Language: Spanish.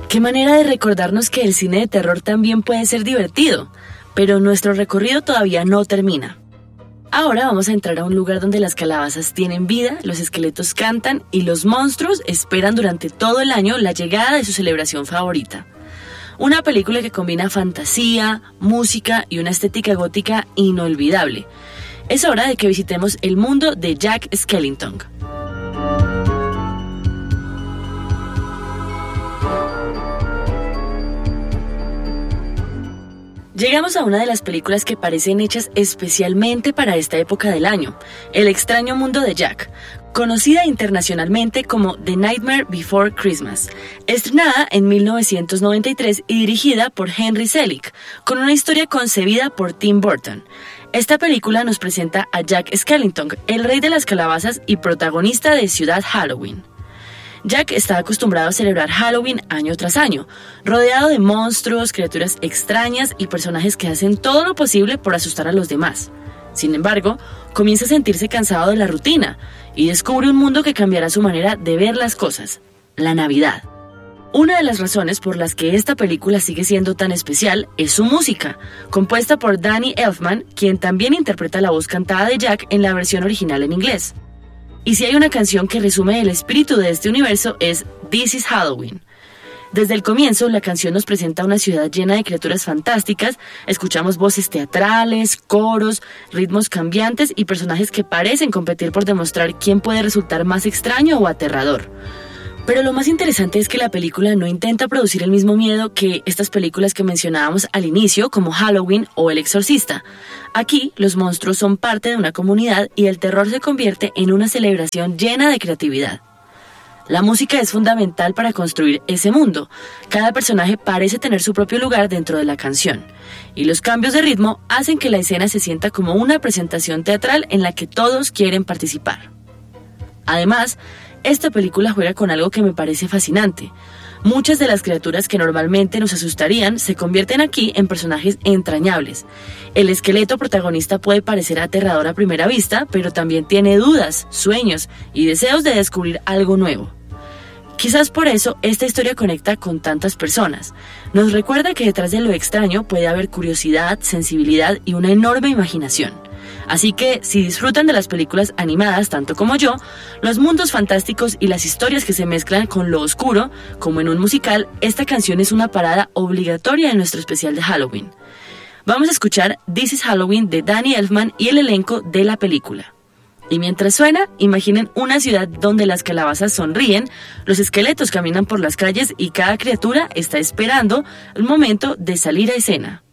Qué manera de recordarnos que el cine de terror también puede ser divertido, pero nuestro recorrido todavía no termina. Ahora vamos a entrar a un lugar donde las calabazas tienen vida, los esqueletos cantan y los monstruos esperan durante todo el año la llegada de su celebración favorita. Una película que combina fantasía, música y una estética gótica inolvidable. Es hora de que visitemos el mundo de Jack Skellington. Llegamos a una de las películas que parecen hechas especialmente para esta época del año, El extraño mundo de Jack, conocida internacionalmente como The Nightmare Before Christmas, estrenada en 1993 y dirigida por Henry Selick, con una historia concebida por Tim Burton. Esta película nos presenta a Jack Skellington, el rey de las calabazas y protagonista de Ciudad Halloween. Jack está acostumbrado a celebrar Halloween año tras año, rodeado de monstruos, criaturas extrañas y personajes que hacen todo lo posible por asustar a los demás. Sin embargo, comienza a sentirse cansado de la rutina y descubre un mundo que cambiará su manera de ver las cosas: la Navidad. Una de las razones por las que esta película sigue siendo tan especial es su música, compuesta por Danny Elfman, quien también interpreta la voz cantada de Jack en la versión original en inglés. Y si hay una canción que resume el espíritu de este universo es This is Halloween. Desde el comienzo, la canción nos presenta una ciudad llena de criaturas fantásticas, escuchamos voces teatrales, coros, ritmos cambiantes y personajes que parecen competir por demostrar quién puede resultar más extraño o aterrador. Pero lo más interesante es que la película no intenta producir el mismo miedo que estas películas que mencionábamos al inicio, como Halloween o El Exorcista. Aquí, los monstruos son parte de una comunidad y el terror se convierte en una celebración llena de creatividad. La música es fundamental para construir ese mundo. Cada personaje parece tener su propio lugar dentro de la canción. Y los cambios de ritmo hacen que la escena se sienta como una presentación teatral en la que todos quieren participar. Además, esta película juega con algo que me parece fascinante. Muchas de las criaturas que normalmente nos asustarían se convierten aquí en personajes entrañables. El esqueleto protagonista puede parecer aterrador a primera vista, pero también tiene dudas, sueños y deseos de descubrir algo nuevo. Quizás por eso esta historia conecta con tantas personas. Nos recuerda que detrás de lo extraño puede haber curiosidad, sensibilidad y una enorme imaginación. Así que, si disfrutan de las películas animadas tanto como yo, los mundos fantásticos y las historias que se mezclan con lo oscuro, como en un musical, esta canción es una parada obligatoria en nuestro especial de Halloween. Vamos a escuchar This is Halloween de Danny Elfman y el elenco de la película. Y mientras suena, imaginen una ciudad donde las calabazas sonríen, los esqueletos caminan por las calles y cada criatura está esperando el momento de salir a escena.